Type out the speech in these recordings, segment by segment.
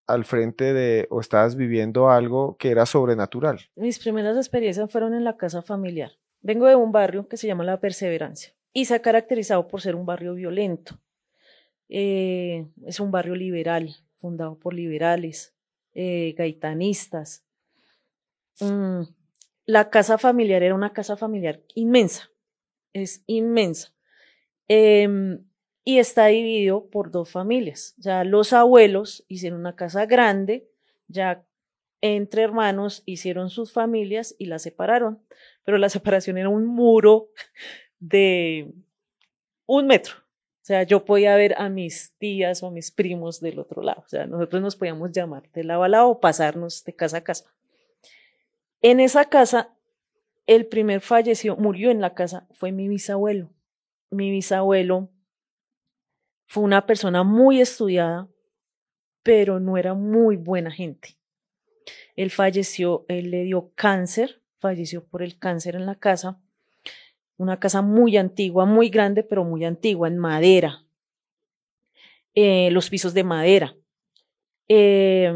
al frente de o estabas viviendo algo que era sobrenatural? Mis primeras experiencias fueron en la casa familiar. Vengo de un barrio que se llama La Perseverancia y se ha caracterizado por ser un barrio violento. Es un barrio liberal, fundado por liberales, gaitanistas. Mm, la casa familiar era una casa familiar inmensa, es inmensa. Em, y está dividido por dos familias. Ya los abuelos hicieron una casa grande, ya entre hermanos hicieron sus familias y la separaron, pero la separación era un muro de 1 metro. O sea, yo podía ver a mis tías o a mis primos del otro lado. O sea, nosotros nos podíamos llamar de lado a lado o pasarnos de casa a casa. En esa casa, el primer fallecido, murió en la casa, fue mi bisabuelo. Mi bisabuelo fue una persona muy estudiada, pero no era muy buena gente. Él falleció, él le dio cáncer, falleció por el cáncer en la casa, una casa muy antigua, muy grande, pero muy antigua, en madera, los pisos de madera. Eh,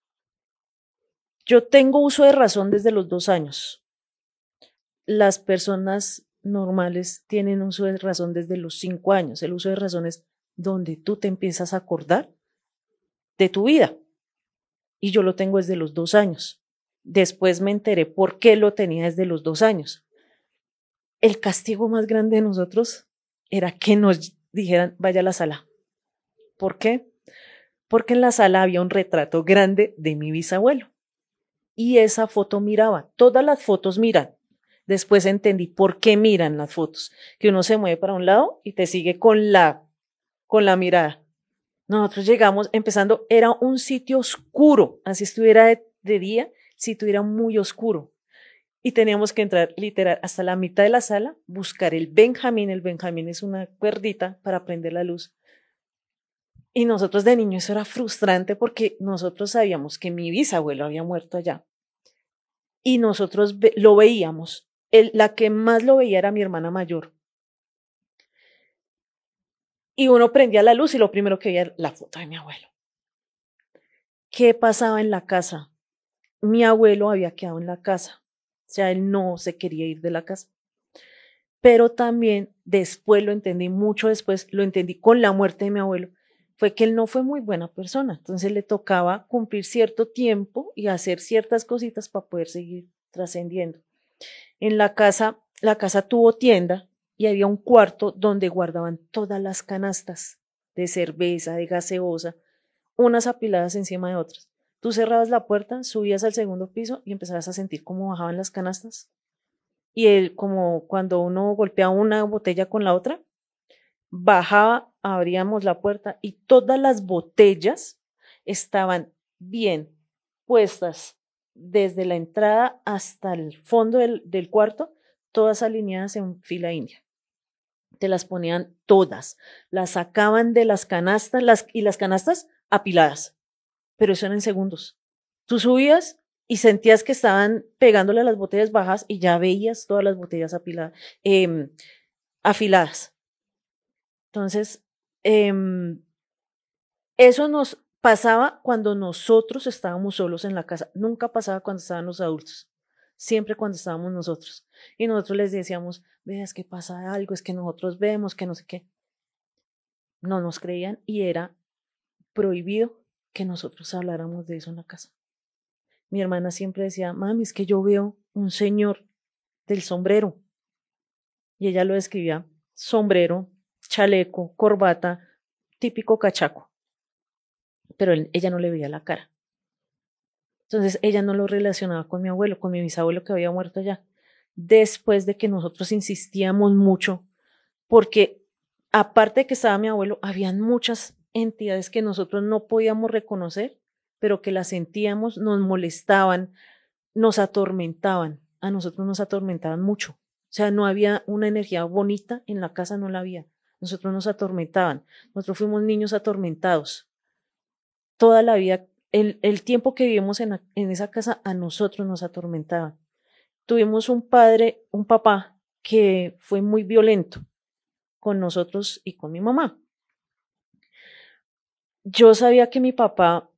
yo tengo uso de razón desde los 2 años. Las personas normales tienen uso de razón desde los 5 años. El uso de razón es donde tú te empiezas a acordar de tu vida. Y yo lo tengo desde los 2 años. Después me enteré por qué lo tenía desde los 2 años. El castigo más grande de nosotros era que nos dijeran, vaya a la sala. ¿Por qué? Porque en la sala había un retrato grande de mi bisabuelo. Y esa foto miraba, todas las fotos miran. Después entendí por qué miran las fotos, que uno se mueve para un lado y te sigue con la mirada. Nosotros llegamos, empezando, era un sitio oscuro, así estuviera de día, el sitio era muy oscuro. Y teníamos que entrar literal hasta la mitad de la sala, buscar el Benjamín es una cuerdita para prender la luz. Y nosotros de niños eso era frustrante porque nosotros sabíamos que mi bisabuelo había muerto allá. Y nosotros lo veíamos. La que más lo veía era mi hermana mayor. Y uno prendía la luz y lo primero que veía era la foto de mi abuelo. ¿Qué pasaba en la casa? Mi abuelo había quedado en la casa. O sea, él no se quería ir de la casa. Pero también después lo entendí, mucho después lo entendí con la muerte de mi abuelo, fue que él no fue muy buena persona. Entonces le tocaba cumplir cierto tiempo y hacer ciertas cositas para poder seguir trascendiendo. En la casa tuvo tienda y había un cuarto donde guardaban todas las canastas de cerveza, de gaseosa, unas apiladas encima de otras. Tú cerrabas la puerta, subías al segundo piso y empezabas a sentir cómo bajaban las canastas. Y él, como cuando uno golpea una botella con la otra, bajaba, abríamos la puerta y todas las botellas estaban bien puestas desde la entrada hasta el fondo del cuarto, todas alineadas en fila india. Te las ponían todas, las sacaban de las canastas y las canastas apiladas, pero eso era en segundos. Tú subías y sentías que estaban pegándole a las botellas bajas y ya veías todas las botellas afiladas. Entonces, eso nos pasaba cuando nosotros estábamos solos en la casa. Nunca pasaba cuando estaban los adultos. Siempre cuando estábamos nosotros. Y nosotros les decíamos, veas que pasa algo, es que nosotros vemos, que no sé qué. No nos creían y era prohibido que nosotros habláramos de eso en la casa. Mi hermana siempre decía, mami, es que yo veo un señor del sombrero. Y ella lo describía, sombrero, chaleco, corbata, típico cachaco. Pero ella no le veía la cara. Entonces ella no lo relacionaba con mi abuelo, con mi bisabuelo que había muerto allá. Después de que nosotros insistíamos mucho, porque aparte de que estaba mi abuelo, habían muchas entidades que nosotros no podíamos reconocer, pero que las sentíamos, nos molestaban, nos atormentaban. A nosotros nos atormentaban mucho. O sea, no había una energía bonita en la casa, no la había. Nosotros nos atormentaban. Nosotros fuimos niños atormentados. Toda la vida, el tiempo que vivimos en esa casa, a nosotros nos atormentaban. Tuvimos un padre, un papá, que fue muy violento con nosotros y con mi mamá. Yo sabía que mi papá